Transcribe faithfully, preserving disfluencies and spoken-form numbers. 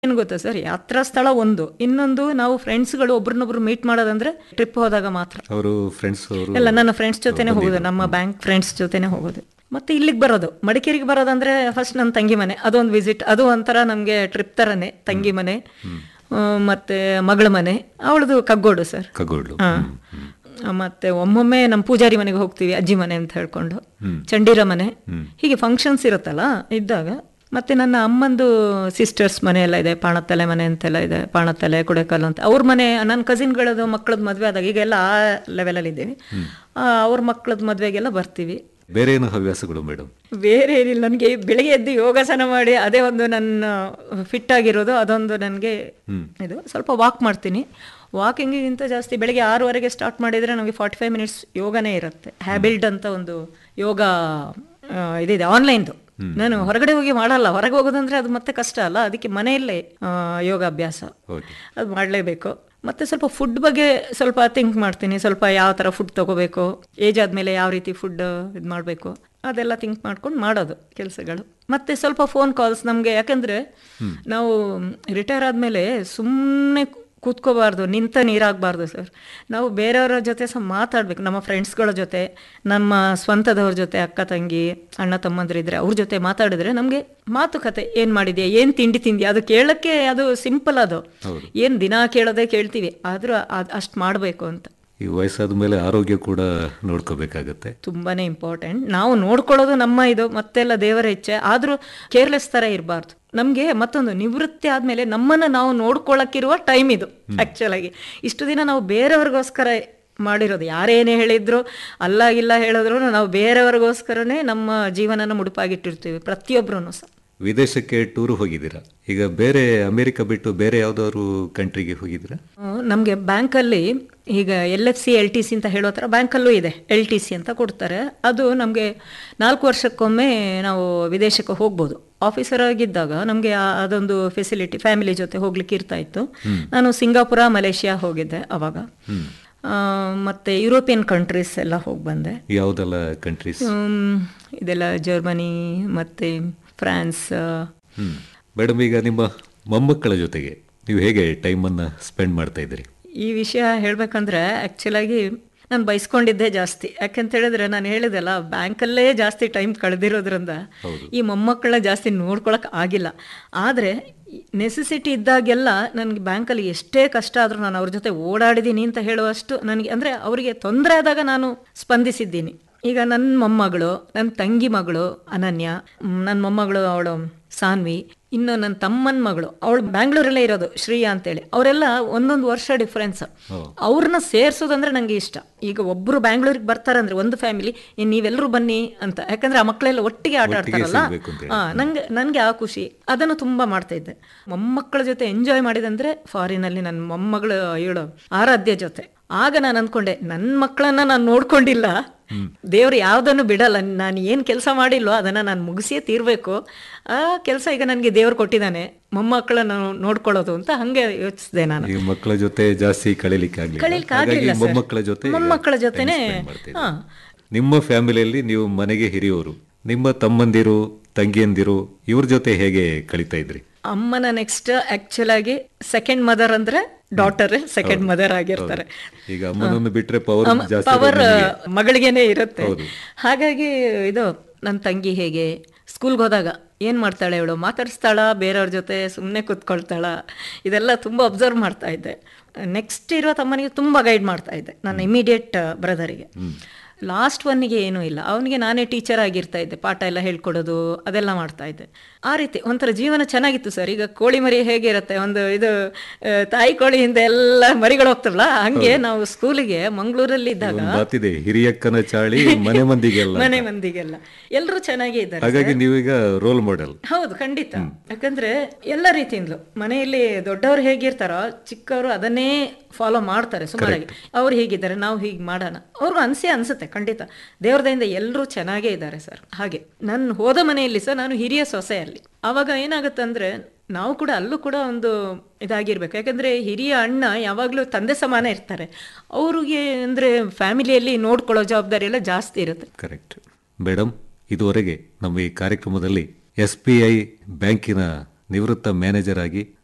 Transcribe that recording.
ಏನು ಗೊತ್ತಾ ಸರ್, ಯಾತ್ರಾ ಸ್ಥಳ ಒಂದು, ಇನ್ನೊಂದು ನಾವು ಫ್ರೆಂಡ್ಸ್ಗಳು ಒಬ್ರನ್ನೊಬ್ರು ಮೀಟ್ ಮಾಡೋದಂದ್ರೆ ಟ್ರಿಪ್ ಹೋದಾಗ ಮಾತ್ರ. ಅವರು ಫ್ರೆಂಡ್ಸ್ ಅವರು ಎಲ್ಲ ನನ್ನ ಫ್ರೆಂಡ್ಸ್ ಜೊತೆನೆ ಹೋಗೋದು, ನಮ್ಮ ಬ್ಯಾಂಕ್ ಫ್ರೆಂಡ್ಸ್ ಜೊತೆನೆ ಹೋಗೋದು. ಮತ್ತೆ ಇಲ್ಲಿಗೆ ಬರೋದು, ಮಡಿಕೇರಿಗೆ ಬರೋದಂದ್ರೆ ಫಸ್ಟ್ ನನ್ನ ತಂಗಿ ಮನೆ, ಅದೊಂದು ವಿಸಿಟ್, ಅದು ಒಂಥರ ನಮಗೆ ಟ್ರಿಪ್ ಥರನೇ. ತಂಗಿ ಮನೆ, ಮತ್ತೆ ಮಗಳ ಮನೆ, ಅವಳದು ಕಗ್ಗೋಡು ಸರ್. ಕಗ್ಗೋಡು. ಹಾಂ. ಮತ್ತೆ ಒಮ್ಮೊಮ್ಮೆ ನಮ್ಮ ಪೂಜಾರಿ ಮನೆಗೆ ಹೋಗ್ತೀವಿ, ಅಜ್ಜಿ ಮನೆ ಅಂತ ಹೇಳ್ಕೊಂಡು, ಚಂಡೀರ ಮನೆ, ಹೀಗೆ ಫಂಕ್ಷನ್ಸ್ ಇರುತ್ತಲ್ಲ ಇದ್ದಾಗ. ಮತ್ತೆ ನನ್ನ ಅಮ್ಮಂದು ಸಿಸ್ಟರ್ಸ್ ಮನೆ ಎಲ್ಲ ಇದೆ, ಪಾಣತ್ತಲೆ ಮನೆ ಅಂತೆಲ್ಲ ಇದೆ, ಪಾಣತ್ತಲೆ ಕೊಡೆಕಲ್ಲು ಅಂತ. ಅವ್ರ ಮನೆ ನನ್ನ ಕಸಿನ್ಗಳದ್ದು ಮಕ್ಕಳದ್ದು ಮದುವೆ ಆದಾಗ, ಈಗೆಲ್ಲ ಆ ಲೆವೆಲಲ್ಲಿ ಇದ್ದೀವಿ, ಅವ್ರ ಮಕ್ಕಳದ್ದು ಮದುವೆಗೆಲ್ಲ ಬರ್ತೀವಿ. ಬೇರೆ ಏನು ಹವ್ಯಾಸಗಳು ಮೇಡಮ್? ಬೇರೆ ಏನಿಲ್ಲ, ನನಗೆ ಬೆಳಿಗ್ಗೆ ಎದ್ದು ಯೋಗಾಸನ ಮಾಡಿ ಅದೇ ಒಂದು ನನ್ನ ಫಿಟ್ ಆಗಿರೋದು, ಅದೊಂದು ನನಗೆ ಇದು. ಸ್ವಲ್ಪ ವಾಕ್ ಮಾಡ್ತೀನಿ. ವಾಕಿಂಗಿಗಿಂತ ಜಾಸ್ತಿ ಬೆಳಿಗ್ಗೆ ಆರೂವರೆಗೆ ಸ್ಟಾರ್ಟ್ ಮಾಡಿದರೆ ನಮಗೆ ಫಾರ್ಟಿ ಫೈವ್ ಮಿನಿಟ್ಸ್ ಯೋಗನೇ ಇರುತ್ತೆ. ಹ್ಯಾಬಿಲ್ಡ್ ಅಂತ ಒಂದು ಯೋಗ ಇದಿದೆ ಆನ್ಲೈನ್ದು. ನಾನು ಹೊರಗಡೆ ಹೋಗಿ ಮಾಡಲ್ಲ, ಹೊರಗೆ ಹೋಗೋದಂದ್ರೆ ಅದು ಮತ್ತೆ ಕಷ್ಟ ಅಲ್ಲ, ಅದಕ್ಕೆ ಮನೆಯಲ್ಲೇ ಯೋಗಾಭ್ಯಾಸ ಅದು ಮಾಡಲೇಬೇಕು. ಮತ್ತು ಸ್ವಲ್ಪ ಫುಡ್ ಬಗ್ಗೆ ಸ್ವಲ್ಪ ಥಿಂಕ್ ಮಾಡ್ತೀನಿ, ಸ್ವಲ್ಪ ಯಾವ ಥರ ಫುಡ್ ತೊಗೋಬೇಕು, ಏಜ್ ಆದಮೇಲೆ ಯಾವ ರೀತಿ ಫುಡ್ ಇದು ಮಾಡಬೇಕು, ಅದೆಲ್ಲ ಥಿಂಕ್ ಮಾಡ್ಕೊಂಡು ಮಾಡೋದು ಕೆಲಸಗಳು. ಮತ್ತು ಸ್ವಲ್ಪ ಫೋನ್ ಕಾಲ್ಸ್ ನಮಗೆ, ಯಾಕಂದರೆ ನಾವು ರಿಟೈರ್ ಆದಮೇಲೆ ಸುಮ್ಮನೆ ಕೂತ್ಕೋಬಾರ್ದು, ನಿಂತ ನೀರಾಗಬಾರ್ದು ಸರ್. ನಾವು ಬೇರೆಯವರ ಜೊತೆ ಸಹ ಮಾತಾಡಬೇಕು, ನಮ್ಮ ಫ್ರೆಂಡ್ಸ್ಗಳ ಜೊತೆ, ನಮ್ಮ ಸ್ವಂತದವ್ರ ಜೊತೆ, ಅಕ್ಕ ತಂಗಿ ಅಣ್ಣ ತಮ್ಮಂದಿರಿದ್ರೆ ಅವ್ರ ಜೊತೆ ಮಾತಾಡಿದ್ರೆ ನಮಗೆ ಮಾತುಕತೆ, ಏನು ಮಾಡಿದ್ಯಾ, ಏನು ತಿಂಡಿ ತಿಂದ್ಯಾ, ಅದು ಕೇಳೋಕ್ಕೆ ಅದು ಸಿಂಪಲ್, ಅದು ಏನು ದಿನ ಕೇಳೋದೇ ಕೇಳ್ತೀವಿ, ಆದರೂ ಅದು ಅಷ್ಟು ಮಾಡಬೇಕು ಅಂತ. ಈ ವಯಸ್ಸಾದ ಮೇಲೆ ಆರೋಗ್ಯ ಕೂಡ ನೋಡ್ಕೋಬೇಕಾಗತ್ತೆ, ತುಂಬಾ ಇಂಪಾರ್ಟೆಂಟ್. ನಾವು ನೋಡ್ಕೊಳ್ಳೋದು ನಮ್ಮ ಇದು, ಮತ್ತೆಲ್ಲ ದೇವರ ಇಚ್ಛೆ, ಆದರೂ ಕೇರ್ಲೆಸ್ ಥರ ಇರಬಾರ್ದು. ನಮಗೆ ಮತ್ತೊಂದು ನಿವೃತ್ತಿ ಆದಮೇಲೆ ನಮ್ಮನ್ನು ನಾವು ನೋಡ್ಕೊಳ್ಳೋಕ್ಕಿರುವ ಟೈಮ್ ಇದು. ಆ್ಯಕ್ಚುಲಾಗಿ ಇಷ್ಟು ದಿನ ನಾವು ಬೇರೆಯವ್ರಿಗೋಸ್ಕರ ಮಾಡಿರೋದು, ಯಾರೇನೇ ಹೇಳಿದ್ರು ಅಲ್ಲಾಗಿಲ್ಲ ಹೇಳಿದ್ರು ನಾವು ಬೇರೆಯವ್ರಿಗೋಸ್ಕರನೇ ನಮ್ಮ ಜೀವನನ ಮುಡುಪಾಗಿಟ್ಟಿರ್ತೀವಿ ಪ್ರತಿಯೊಬ್ಬರೂ ಸಹ. ವಿದೇಶಕ್ಕೆ ಟೂರ್ ಹೋಗಿದ್ದೀರಾ? ಈಗ ಬೇರೆ ಅಮೆರಿಕ ಬಿಟ್ಟು ಬೇರೆ ಯಾವುದಾದ್ರು ಕಂಟ್ರಿಗೆ ಹೋಗಿದ್ದೀರಾ? ನಮಗೆ ಬ್ಯಾಂಕಲ್ಲಿ ಈಗ L F C L T C ಅಂತ ಹೇಳೋ ಥರ ಬ್ಯಾಂಕಲ್ಲೂ ಇದೆ, ಎಲ್ ಟಿ ಸಿ ಅಂತ ಕೊಡ್ತಾರೆ. ಅದು ನಮಗೆ ನಾಲ್ಕು ವರ್ಷಕ್ಕೊಮ್ಮೆ ನಾವು ವಿದೇಶಕ್ಕೆ ಹೋಗ್ಬೋದು. ಆಫೀಸರ್ ಆಗಿದ್ದಾಗ ನಮಗೆ ಅದೊಂದು ಫೆಸಿಲಿಟಿ ಫ್ಯಾಮಿಲಿ ಜೊತೆ ಹೋಗ್ಲಿಕ್ಕೆ ಇರ್ತಾ ಇತ್ತು. ನಾನು ಸಿಂಗಾಪುರ, ಮಲೇಷಿಯಾ ಹೋಗಿದ್ದೆ ಅವಾಗ. ಮತ್ತು ಯುರೋಪಿಯನ್ ಕಂಟ್ರೀಸ್ ಎಲ್ಲ ಹೋಗಿ ಬಂದೆ. ಯಾವುದೆಲ್ಲ ಕಂಟ್ರೀಸ್? ಇದೆಲ್ಲ ಜರ್ಮನಿ ಮತ್ತು ಫ್ರಾನ್ಸ್. ಮೇಡಮ್, ಈಗ ನಿಮ್ಮ ಮೊಮ್ಮಕ್ಕಳ ಜೊತೆಗೆ ನೀವು ಹೇಗೆ ಟೈಮನ್ನು ಸ್ಪೆಂಡ್ ಮಾಡ್ತಾ ಇದ್ದೀರಿ? ಈ ವಿಷಯ ಹೇಳಬೇಕಂದ್ರೆ ಆ್ಯಕ್ಚುಲಾಗಿ ನಾನು ಬಯಸ್ಕೊಂಡಿದ್ದೆ ಜಾಸ್ತಿ. ಯಾಕೆಂತ ಹೇಳಿದ್ರೆ ನಾನು ಹೇಳಿದೆಲ್ಲ ಬ್ಯಾಂಕಲ್ಲೇ ಜಾಸ್ತಿ ಟೈಮ್ ಕಳೆದಿರೋದ್ರಿಂದ ಈ ಮೊಮ್ಮಕ್ಕಳನ್ನ ಜಾಸ್ತಿ ನೋಡ್ಕೊಳಕ್ಕೆ ಆಗಿಲ್ಲ. ಆದರೆ ನೆಸೆಸಿಟಿ ಇದ್ದಾಗೆಲ್ಲ ನನಗೆ ಬ್ಯಾಂಕಲ್ಲಿ ಎಷ್ಟೇ ಕಷ್ಟ ಆದರೂ ನಾನು ಅವ್ರ ಜೊತೆ ಓಡಾಡಿದ್ದೀನಿ ಅಂತ ಹೇಳುವಷ್ಟು ನನಗೆ, ಅಂದರೆ ಅವರಿಗೆ ತೊಂದರೆ ಆದಾಗ ನಾನು ಸ್ಪಂದಿಸಿದ್ದೀನಿ. ಈಗ ನನ್ನ ಮೊಮ್ಮಗಳು, ನನ್ನ ತಂಗಿ ಮಗಳು ಅನನ್ಯ, ನನ್ನ ಮೊಮ್ಮಗಳು ಅವಳು ಸಾನ್ವಿ, ಇನ್ನು ನನ್ನ ತಮ್ಮನ ಮಗಳು ಅವಳು ಬ್ಯಾಂಗ್ಳೂರಲ್ಲೇ ಇರೋದು ಶ್ರೀಯಾ ಅಂತೇಳಿ. ಅವರೆಲ್ಲ ಒಂದೊಂದು ವರ್ಷ ಡಿಫ್ರೆನ್ಸ್. ಅವ್ರನ್ನ ಸೇರಿಸೋದಂದ್ರೆ ನನಗೆ ಇಷ್ಟ. ಈಗ ಒಬ್ಬರು ಬ್ಯಾಂಗ್ಳೂರಿಗೆ ಬರ್ತಾರಂದ್ರೆ ಒಂದು ಫ್ಯಾಮಿಲಿ, ಇನ್ನು ನೀವೆಲ್ಲರೂ ಬನ್ನಿ ಅಂತ, ಯಾಕಂದ್ರೆ ಆ ಮಕ್ಕಳೆಲ್ಲ ಒಟ್ಟಿಗೆ ಆಟ ಆಡ್ತಾರಲ್ಲ, ಹಾಂ, ನನಗೆ ನನಗೆ ಆ ಖುಷಿ, ಅದನ್ನು ತುಂಬ ಮಾಡ್ತಾ ಇದ್ದೆ. ಮೊಮ್ಮಕ್ಕಳ ಜೊತೆ ಎಂಜಾಯ್ ಮಾಡಿದಂದ್ರೆ ಫಾರಿನಲ್ಲಿ ನನ್ನ ಮೊಮ್ಮಗಳು ಇವಳು ಆರಾಧ್ಯ ಜೊತೆ. ಆಗ ನಾನು ಅಂದ್ಕೊಂಡೆ, ನನ್ನ ಮಕ್ಕಳನ್ನ ನಾನು ನೋಡ್ಕೊಂಡಿಲ್ಲ, ದೇವ್ರು ಯಾವುದನ್ನು ಬಿಡಲ್ಲ, ನಾನು ಏನು ಕೆಲಸ ಮಾಡಿಲ್ವೋ ಅದನ್ನು ನಾನು ಮುಗಿಸಿಯೇ ತೀರಬೇಕು. ಆ ಕೆಲಸ ಈಗ ನನಗೆ ದೇವ್ರು ಕೊಟ್ಟಿದ್ದಾನೆ, ಮೊಮ್ಮಕ್ಕಳನ್ನು ನೋಡ್ಕೊಳ್ಳೋದು ಅಂತ ಹಂಗೆ ಯೋಚಿಸಿದೆ ನಾನು. ಮಕ್ಕಳ ಜೊತೆ ಜಾಸ್ತಿ ಕಳೀಲಿಕ್ಕೆ ಕಳೀಲಿಕ್ಕಾಗಲಿಲ್ಲ, ಮೊಮ್ಮಕ್ಕಳ ಜೊತೆ ಮೊಮ್ಮಕ್ಕಳ ಜೊತೆನೆ. ಹಾಂ, ನಿಮ್ಮ ಫ್ಯಾಮಿಲಿಯಲ್ಲಿ ನೀವು ಮನೆಗೆ ಹಿರಿಯೋರು, ನಿಮ್ಮ ತಮ್ಮಂದಿರು ತಂಗಿಯಂದಿರು ಇವ್ರ ಜೊತೆ ಹೇಗೆ ಕಳೀತಾ ಇದ್ರಿ? ಅಮ್ಮನ ನೆಕ್ಸ್ಟ್ ಆಕ್ಚುಲ್ ಆಗಿ ಸೆಕೆಂಡ್ ಮದರ್ ಅಂದ್ರೆ ಡಾಟರ್ ಸೆಕೆಂಡ್ ಮದರ್ ಆಗಿರ್ತಾರೆ. ಈಗ ಅಮ್ಮನನ್ನು ಬಿಟ್ರೆ ಪವರ್ ಪವರ್ ಮಗಳಿಗೇನೆ ಇರುತ್ತೆ. ಹಾಗಾಗಿ ಇದು ನನ್ನ ತಂಗಿ ಹೇಗೆ ಸ್ಕೂಲ್ಗೆ ಹೋದಾಗ ಏನು ಮಾಡ್ತಾಳೆ, ಇವಳು ಮಾತಾಡಿಸ್ತಾಳ, ಬೇರೆಯವ್ರ ಜೊತೆ ಸುಮ್ಮನೆ ಕೂತ್ಕೊಳ್ತಾಳ, ಇದೆಲ್ಲ ತುಂಬ ಅಬ್ಸರ್ವ್ ಮಾಡ್ತಾ ಇದ್ದೆ. ನೆಕ್ಸ್ಟ್ ಇರೋ ತಮ್ಮನಿಗೆ ತುಂಬ ಗೈಡ್ ಮಾಡ್ತಾ ಇದ್ದೆ, ನನ್ನ ಇಮಿಡಿಯೇಟ್ ಬ್ರದರಿಗೆ. ಲಾಸ್ಟ್ ಒನ್ನಿಗೆ ಏನೂ ಇಲ್ಲ, ಅವನಿಗೆ ನಾನೇ ಟೀಚರ್ ಆಗಿರ್ತಾ ಇದ್ದೆ, ಪಾಠ ಎಲ್ಲ ಹೇಳ್ಕೊಡೋದು ಅದೆಲ್ಲ ಮಾಡ್ತಾ ಇದ್ದೆ. ಆ ರೀತಿ ಒಂಥರ ಜೀವನ ಚೆನ್ನಾಗಿತ್ತು ಸರ್. ಈಗ ಕೋಳಿ ಮರಿ ಹೇಗಿರುತ್ತೆ, ಒಂದು ಇದು ತಾಯಿ ಕೋಳಿ ಹಿಂದೆ ಎಲ್ಲ ಮರಿಗಳು ಹೋಗ್ತಾರಲ್ಲ, ಹಂಗೆ ನಾವು ಸ್ಕೂಲಿಗೆ ಮಂಗಳೂರಲ್ಲಿ ಇದ್ದಾಗ ಹಿರಿಯಕ್ಕನ ಚಾಳಿ ಮನೆ ಮಂದಿಗೆಲ್ಲ ಮನೆ ಮಂದಿಗೆಲ್ಲ ಎಲ್ಲರೂ ಚೆನ್ನಾಗೇ ಇದ್ದಾರೆ. ಹಾಗಾಗಿ ನೀವೀಗ ರೋಲ್ ಮಾಡೆಲ್. ಹೌದು, ಖಂಡಿತ. ಯಾಕಂದ್ರೆ ಎಲ್ಲ ರೀತಿಯಿಂದಲೂ ಮನೆಯಲ್ಲಿ ದೊಡ್ಡವರು ಹೇಗಿರ್ತಾರೋ ಚಿಕ್ಕವರು ಅದನ್ನೇ ಫಾಲೋ ಮಾಡ್ತಾರೆ ಸುಮಾರಾಗಿ. ಅವ್ರು ಹೀಗಿದ್ದಾರೆ, ನಾವು ಹೀಗೆ ಮಾಡೋಣ, ಅವ್ರಿಗೂ ಅನ್ಸೇ ಅನ್ಸುತ್ತೆ. ಖಂಡಿತ ದೇವ್ರದಿಂದ ಎಲ್ಲರೂ ಚೆನ್ನಾಗೇ ಇದ್ದಾರೆ ಸರ್. ಹಾಗೆ ನನ್ನ ಹೋದ ಮನೆಯಲ್ಲಿ ಸಹ ನಾನು ಹಿರಿಯ ಸೊಸೆಯಲ್ಲಿ, ಆವಾಗ ಏನಾಗುತ್ತಂದ್ರೆ ನಾವು ಕೂಡ ಅಲ್ಲೂ ಕೂಡ ಒಂದು ಇದಾಗಿರ್ಬೇಕು. ಯಾಕಂದರೆ ಹಿರಿಯ ಅಣ್ಣ ಯಾವಾಗಲೂ ತಂದೆ ಸಮಾನ ಇರ್ತಾರೆ, ಅವ್ರಿಗೆ ಅಂದರೆ ಫ್ಯಾಮಿಲಿಯಲ್ಲಿ ನೋಡ್ಕೊಳ್ಳೋ ಜವಾಬ್ದಾರಿ ಎಲ್ಲ ಜಾಸ್ತಿ ಇರುತ್ತೆ. Correct madam. ಇದುವರೆಗೆ ನಮ್ಮ ಈ ಕಾರ್ಯಕ್ರಮದಲ್ಲಿ ಎಸ್ ಬಿ ಐ ಬ್ಯಾಂಕಿನ ನಿವೃತ್ತ ಮ್ಯಾನೇಜರ್ ಆಗಿ